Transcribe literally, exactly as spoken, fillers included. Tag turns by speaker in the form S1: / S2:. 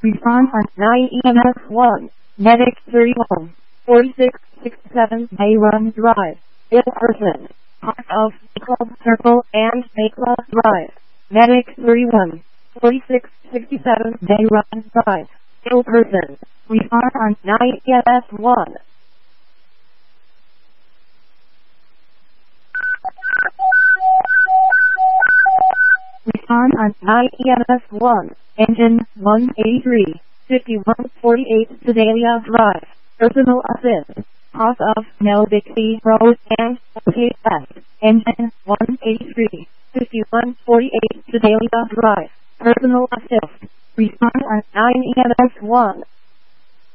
S1: Respond on nine E M S one. Medic thirty-one. forty-six sixty-seven Bayron Drive. Ill person. Part of Club Circle and Mayclaw Drive. Medic thirty-one. forty-six sixty-seven Bayron Drive. Ill person. Respond on nine E M S one. Respond on nine E M S one. Engine one eighty-three. fifty-one forty-eight Sedalia Drive. Personal assist. Cross of Melbixby Road and K S. Engine one eighty-three. fifty-one forty-eight Sedalia Drive. Personal assist. Respond on nine E M S one.